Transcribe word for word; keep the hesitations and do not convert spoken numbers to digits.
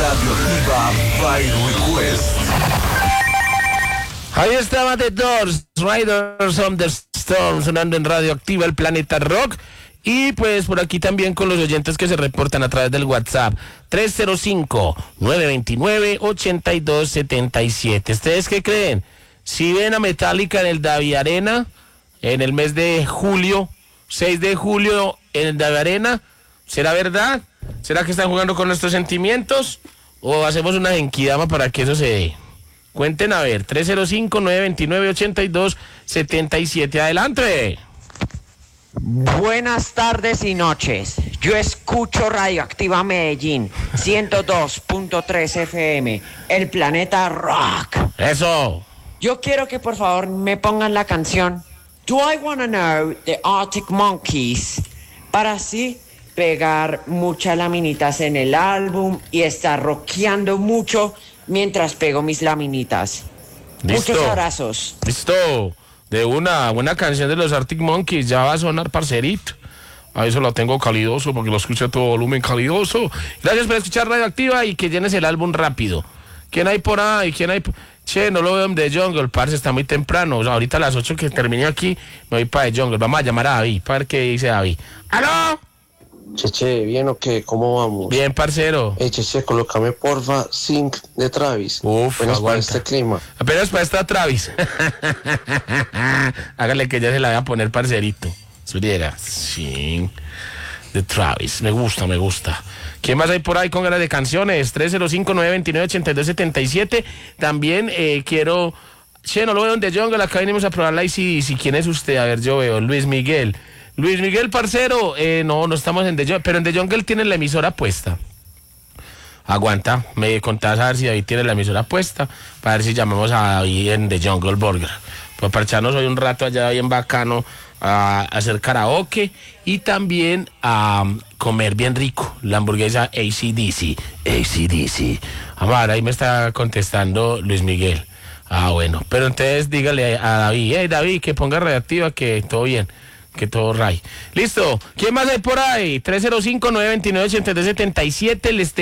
Radioactiva by Request. Ahí estaba The Doors, Riders on the Storm, sonando en Radioactiva, el Planeta Rock. Y pues por aquí también con los oyentes que se reportan a través del WhatsApp, tres cero cinco, nueve dos nueve, ocho dos siete siete. ¿Ustedes qué creen? Si ven a Metallica en el Davi Arena, en el mes de julio, seis de julio, en el Davi Arena, ¿será verdad? ¿Será que están jugando con nuestros sentimientos? ¿O hacemos una genkidama para que eso se dé? Cuenten a ver, tres cero cinco, nueve dos nueve, ocho dos siete siete. Adelante. Buenas tardes y noches. Yo escucho Radioactiva Medellín, ciento dos punto tres F M, el Planeta Rock. Eso. Yo quiero que por favor me pongan la canción Do I Wanna Know de Arctic Monkeys para así pegar muchas laminitas en el álbum y estar rockeando mucho mientras pego mis laminitas. Listo. Muchos abrazos. Listo. De una buena canción de los Arctic Monkeys, ya va a sonar, parcerito. A eso lo tengo calidoso, porque lo escucho a todo volumen calidoso. Gracias por escuchar Radioactiva y que llenes el álbum rápido. ¿Quién hay por ahí? ¿Quién hay? Che, no lo veo en The Jungle, parce, está muy temprano. O sea, ahorita a las ocho que termine aquí, me voy para The Jungle. Vamos a llamar a David, para ver qué dice David. ¡Aló! Cheche, ¿bien o qué? ¿Cómo vamos? Bien, parcero. Eh, Cheche, colócame porfa Sync de Travis. Uf, apenas aguanta. para este clima. Apenas para esta Travis. Hágale que ya se la voy a poner, parcerito. Subiera. Sí. De Travis. Me gusta, me gusta. ¿Quién más hay por ahí con ganas de canciones? tres cero cinco, nueve dos nueve, ocho dos siete siete. También eh, quiero... Che, no lo veo en The Jungle. Acá venimos a probarla y si, si quién es usted. A ver, yo veo. Luis Miguel. Luis Miguel, parcero, eh, no, no estamos en The Jungle, pero en The Jungle tienen la emisora puesta. Aguanta, me contás a ver si David tiene la emisora puesta, para ver si llamamos a David en The Jungle Burger. Pues para echarnos hoy un rato allá bien bacano, a, a hacer karaoke y también a um, comer bien rico, la hamburguesa A C D C. A C D C. Vamos a ver, ahí me está contestando Luis Miguel. Ah, bueno, pero entonces dígale a David, hey David, que ponga Radioactiva, que todo bien. Que todo ray. Listo. ¿Quién más hay por ahí? tres cero cinco, nueve dos nueve, ocho dos siete siete. Les